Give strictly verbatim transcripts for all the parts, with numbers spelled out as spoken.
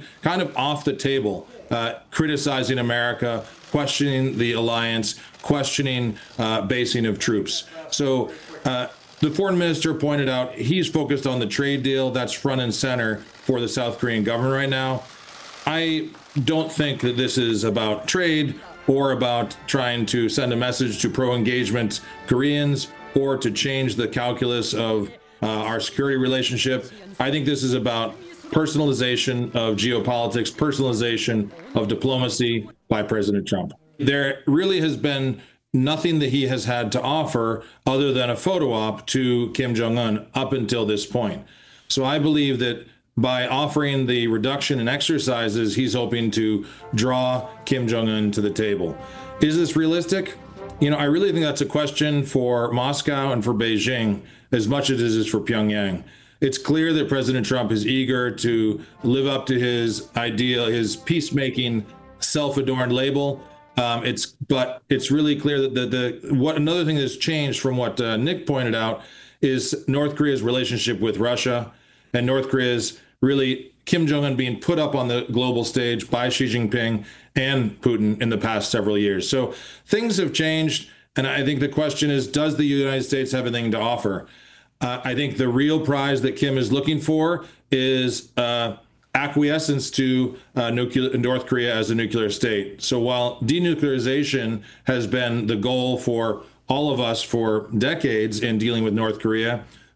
kind of off the table, uh, criticizing America, questioning the alliance, questioning uh, basing of troops. So uh, the foreign minister pointed out he's focused on the trade deal. That's front and center for the South Korean government right now. I don't think that this is about trade or about trying to send a message to pro-engagement Koreans or to change the calculus of uh, our security relationship. I think this is about personalization of geopolitics, personalization of diplomacy by President Trump. There really has been nothing that he has had to offer other than a photo op to Kim Jong-un up until this point. So I believe that by offering the reduction in exercises, he's hoping to draw Kim Jong-un to the table. Is this realistic? You know, I really think that's a question for Moscow and for Beijing as much as it is for Pyongyang. It's clear that President Trump is eager to live up to his ideal, his peacemaking, self-adorned label. Um, it's, but it's really clear that the, the what another thing that's changed from what uh, Nick pointed out is North Korea's relationship with Russia, and North Korea's really Kim Jong-un being put up on the global stage by Xi Jinping and Putin in the past several years. So things have changed, and I think the question is, does the United States have anything to offer? Uh, I think the real prize that Kim is looking for is uh, acquiescence to uh, nuclear, North Korea as a nuclear state. So while denuclearization has been the goal for all of us for decades in dealing with North Korea,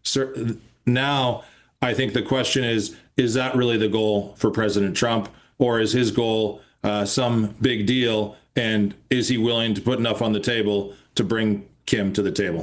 now I think the question is, is that really the goal for President Trump, or is his goal uh, some big deal, and is he willing to put enough on the table to bring Kim to the table?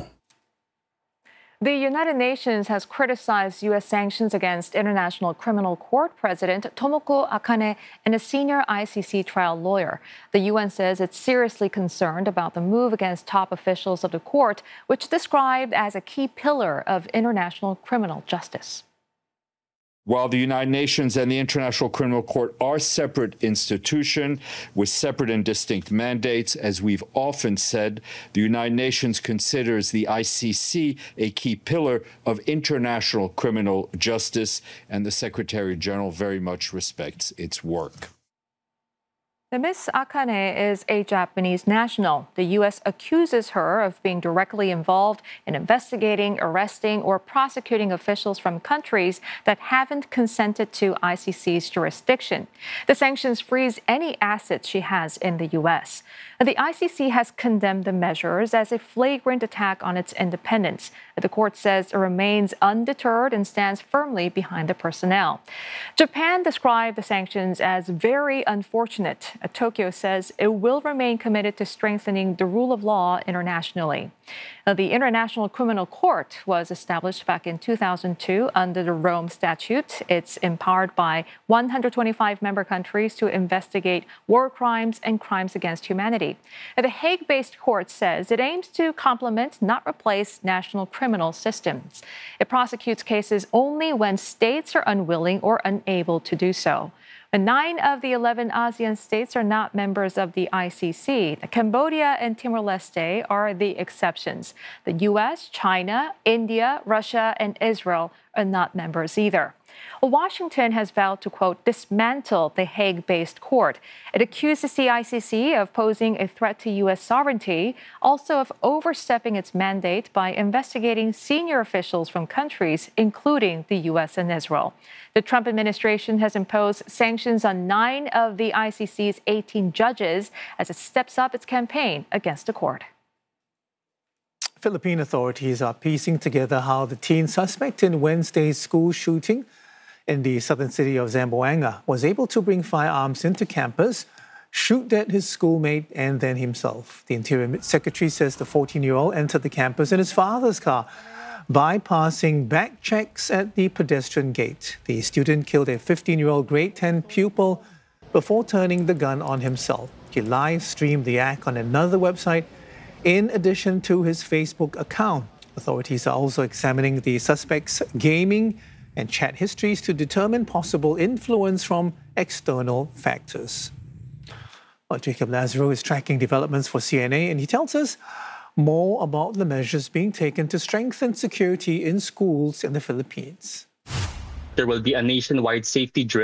The United Nations has criticized U S sanctions against International Criminal Court President Tomoko Akane and a senior I C C trial lawyer. The U N says it's seriously concerned about the move against top officials of the court, which described as a key pillar of international criminal justice. While the United Nations and the International Criminal Court are separate institutions with separate and distinct mandates, as we've often said, the United Nations considers the I C C a key pillar of international criminal justice, and the Secretary General very much respects its work. Miz Akane is a Japanese national. The U S accuses her of being directly involved in investigating, arresting, or prosecuting officials from countries that haven't consented to I C C's jurisdiction. The sanctions freeze any assets she has in the U S. The I C C has condemned the measures as a flagrant attack on its independence. The court says it remains undeterred and stands firmly behind the personnel. Japan described the sanctions as very unfortunate. Tokyo says it will remain committed to strengthening the rule of law internationally. The International Criminal Court was established back in two thousand two under the Rome Statute. It's empowered by one hundred twenty-five member countries to investigate war crimes and crimes against humanity. The Hague-based court says it aims to complement, not replace, national criminal systems. It prosecutes cases only when states are unwilling or unable to do so. Nine of the eleven ASEAN states are not members of the I C C. Cambodia and Timor-Leste are the exceptions. The U S, China, India, Russia, and Israel are not members either. Washington has vowed to, quote, dismantle the Hague-based court. It accuses the I C C of posing a threat to U S sovereignty, also of overstepping its mandate by investigating senior officials from countries, including the U S and Israel. The Trump administration has imposed sanctions on nine of the I C C's eighteen judges as it steps up its campaign against the court. Philippine authorities are piecing together how the teen suspect in Wednesday's school shooting in the southern city of Zamboanga was able to bring firearms into campus, shoot dead his schoolmate and then himself. The Interior Secretary says the fourteen-year-old entered the campus in his father's car, bypassing back checks at the pedestrian gate. The student killed a fifteen-year-old grade ten pupil before turning the gun on himself. He live-streamed the act on another website in addition to his Facebook account. Authorities are also examining the suspect's gaming and chat histories to determine possible influence from external factors. Well, Jacob Lazaro is tracking developments for C N A, and he tells us more about the measures being taken to strengthen security in schools in the Philippines. There will be a nationwide safety drill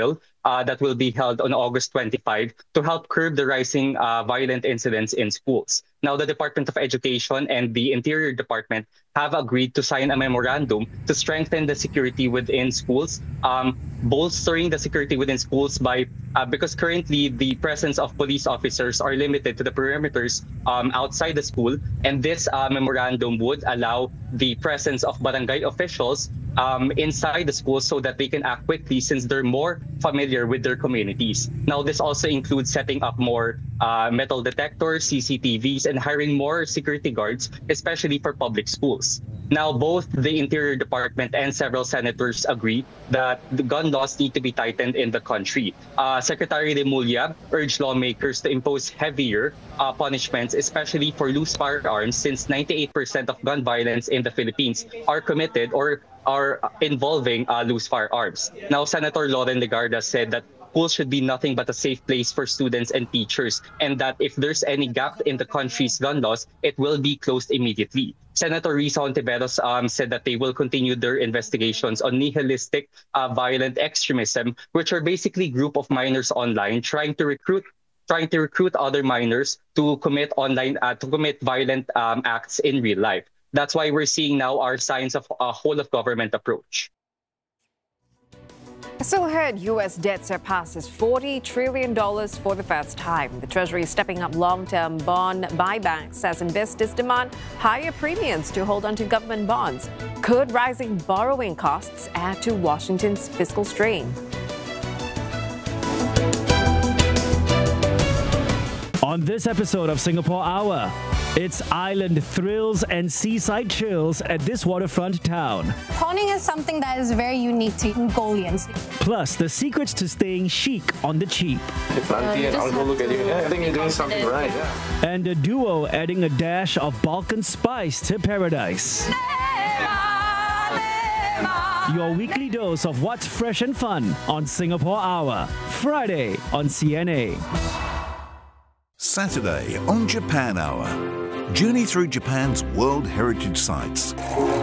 uh, that will be held on August twenty-fifth to help curb the rising uh, violent incidents in schools. Now, the Department of Education and the Interior Department have agreed to sign a memorandum to strengthen the security within schools, um, bolstering the security within schools by, uh, because currently the presence of police officers are limited to the perimeters um, outside the school. And this uh, memorandum would allow the presence of barangay officials um, inside the schools so that they can act quickly since they're more familiar with their communities. Now, this also includes setting up more uh, metal detectors, C C T Vs, and hiring more security guards, especially for public schools. Now, both the Interior Department and several senators agree that the gun laws need to be tightened in the country. Uh, Secretary Remulla urged lawmakers to impose heavier uh, punishments, especially for loose firearms, since ninety-eight percent of gun violence in the Philippines are committed or are involving uh, loose firearms. Now, Senator Loren Legarda said that schools should be nothing but a safe place for students and teachers, and that if there's any gap in the country's gun laws, it will be closed immediately. Senator Risa Hontiveros um, said that they will continue their investigations on nihilistic uh, violent extremism, which are basically group of minors online trying to recruit trying to recruit other minors to commit online uh, to commit violent um, acts in real life. That's why we're seeing now our signs of a whole of government approach. Still ahead, U S debt surpasses forty trillion dollars for the first time. The Treasury is stepping up long-term bond buybacks as investors demand higher premiums to hold onto government bonds. Could rising borrowing costs add to Washington's fiscal strain? On this episode of Singapore Hour, it's island thrills and seaside chills at this waterfront town. Prawning is something that is very unique to Mongolians. Plus, the secrets to staying chic on the cheap. If Auntie and Uncle look at you, yeah, I think you're doing something right, yeah. And a duo adding a dash of Balkan spice to paradise. Your weekly dose of what's fresh and fun on Singapore Hour. Friday on C N A. Saturday on Japan Hour. Journey through Japan's World Heritage Sites,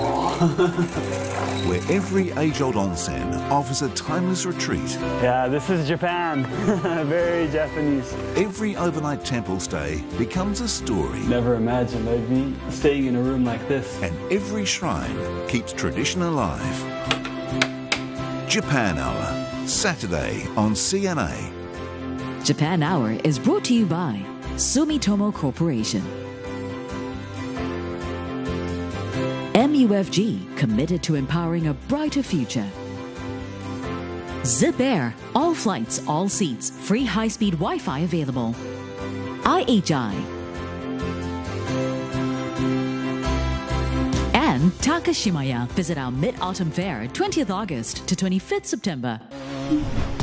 where every age-old onsen offers a timeless retreat. Yeah, this is Japan. Very Japanese. Every overnight temple stay becomes a story. Never imagined I'd be staying in a room like this. And every shrine keeps tradition alive. Japan Hour, Saturday on C N A. Japan Hour is brought to you by Sumitomo Corporation. M U F G, committed to empowering a brighter future. Zip Air, all flights, all seats, free high-speed Wi-Fi available. I H I. And Takashimaya, visit our Mid-Autumn Fair, twentieth August to twenty-fifth September.